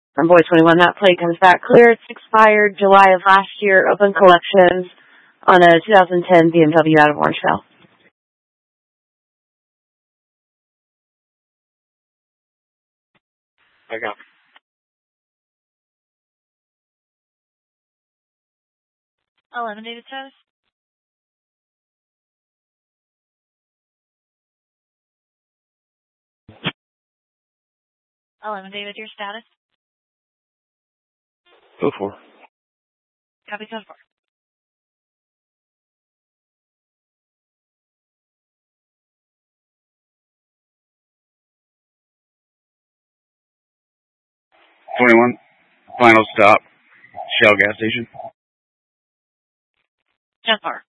From Boy 21, that plate comes back clear. It's expired July of last year. Open collections on a 2010 BMW out of Orangeville. I got it. 11, David status. 11, David, your status. Go for it. Copy, code 4. Final stop, Shell gas station. 10-4.